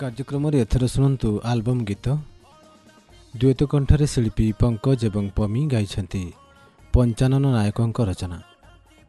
कार्यक्रम एथर शुणु आलबम गीत द्वैत कंठरे शिल्पी पंकज एवं पमी गाई पंचानन नायकों रचना।